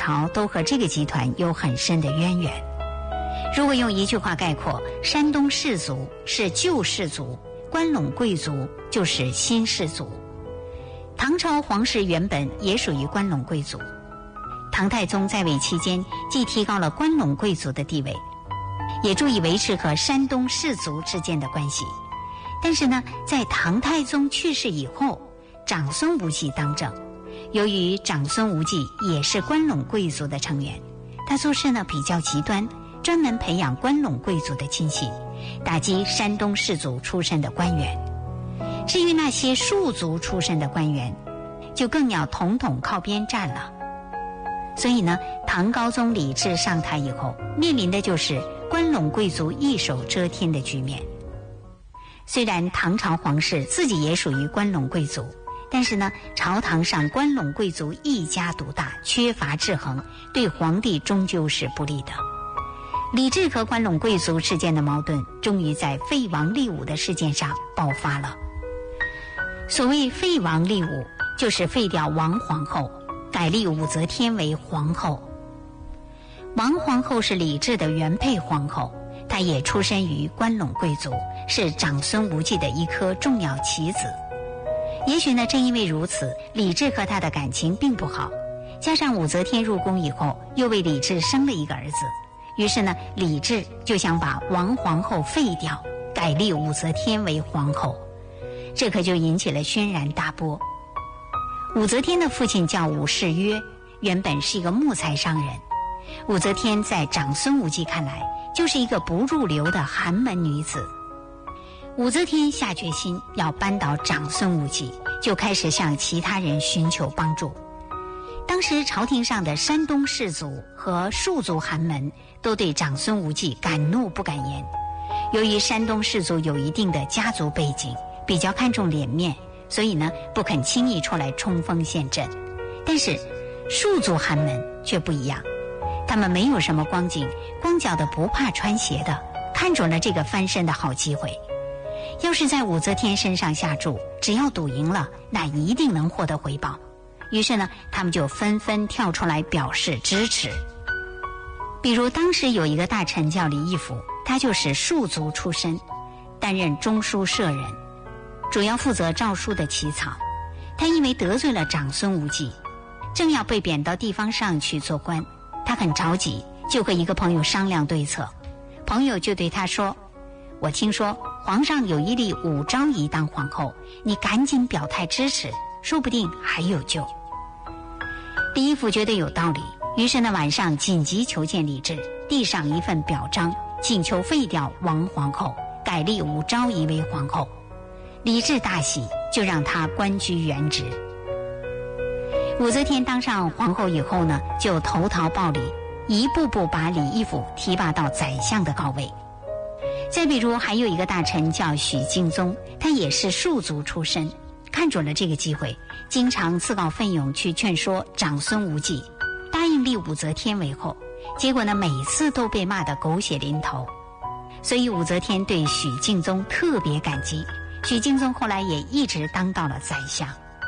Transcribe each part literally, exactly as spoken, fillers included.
朝都和这个集团有很深的渊源。如果用一句话概括，山东士族是旧士族，关陇贵族就是新士族。唐朝皇室原本也属于关陇贵族，唐太宗在位期间既提高了关陇贵族的地位，也注意维持和山东士族之间的关系。但是呢，在唐太宗去世以后，长孙无忌当政。由于长孙无忌也是关陇贵族的成员，他做事呢比较极端，专门培养关陇贵族的亲信，打击山东士族出身的官员。至于那些庶族出身的官员，就更要统统靠边站了。所以呢，唐高宗李治上台以后，面临的就是关陇贵族一手遮天的局面。虽然唐朝皇室自己也属于关陇贵族，但是呢，朝堂上关陇贵族一家独大，缺乏制衡，对皇帝终究是不利的。李治和关陇贵族之间的矛盾，终于在废王立武的事件上爆发了。所谓废王立武，就是废掉王皇后，改立武则天为皇后。王皇后是李治的原配皇后，她也出身于关陇贵族，是长孙无忌的一颗重要棋子。也许呢，正因为如此，李治和他的感情并不好，加上武则天入宫以后又为李治生了一个儿子，于是呢，李治就想把王皇后废掉，改立武则天为皇后，这可就引起了轩然大波。武则天的父亲叫武士约，原本是一个木材商人，武则天在长孙无忌看来就是一个不入流的寒门女子。武则天下决心要扳倒长孙无忌，就开始向其他人寻求帮助。当时朝廷上的山东士族和庶族寒门都对长孙无忌敢怒不敢言。由于山东士族有一定的家族背景，比较看重脸面，所以呢不肯轻易出来冲锋陷阵。但是庶族寒门却不一样，他们没有什么光景，光脚的不怕穿鞋的，看准了这个翻身的好机会。要是在武则天身上下注，只要赌赢了，那一定能获得回报。于是呢，他们就纷纷跳出来表示支持。比如当时有一个大臣叫李义府，他就是庶族出身，担任中书舍人，主要负责诏书的起草。他因为得罪了长孙无忌，正要被贬到地方上去做官，他很着急，就和一个朋友商量对策。朋友就对他说，我听说皇上有一立武昭仪当皇后，你赶紧表态支持，说不定还有救。李义府觉得有道理，于是呢晚上紧急求见李治，递上一份表彰，请求废掉王皇后，改立武昭仪为皇后。李治大喜，就让她官居原职。武则天当上皇后以后呢，就投桃报李，一步步把李义府提拔到宰相的高位。再比如还有一个大臣叫许敬宗，他也是庶族出身，看准了这个机会，经常自告奋勇去劝说长孙无忌，答应立武则天为后，结果呢每次都被骂得狗血淋头。所以武则天对许敬宗特别感激，许敬宗后来也一直当到了宰相。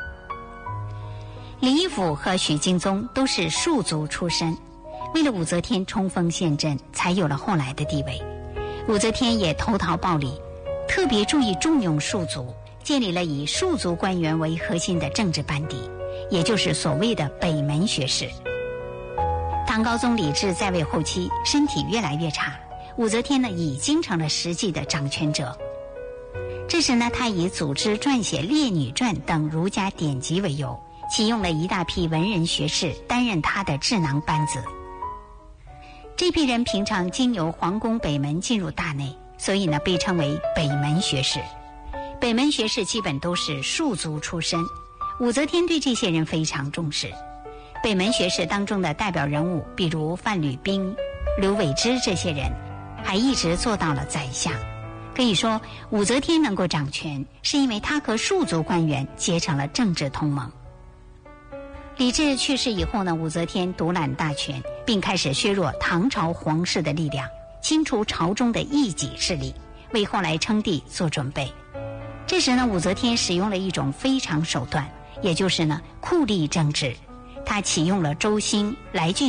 李义府和许敬宗都是庶族出身，为了武则天冲锋陷阵，才有了后来的地位。武则天也投桃报李，特别注意重用庶族，建立了以庶族官员为核心的政治班底，也就是所谓的北门学士。唐高宗李治在位后期身体越来越差，武则天呢已经成了实际的掌权者。这时呢，他以组织撰写《列女传》等儒家典籍为由，启用了一大批文人学士担任他的智囊班子。这批人平常经由皇宫北门进入大内，所以呢被称为北门学士。北门学士基本都是庶族出身，武则天对这些人非常重视。北门学士当中的代表人物，比如范吕冰、刘伟之这些人，还一直做到了宰相。可以说，武则天能够掌权，是因为她和庶族官员结成了政治同盟。李治去世以后呢，武则天独揽大权，并开始削弱唐朝皇室的力量，清除朝中的异己势力，为后来称帝做准备。这时呢，武则天使用了一种非常手段，也就是呢酷吏政治。她启用了周兴、来俊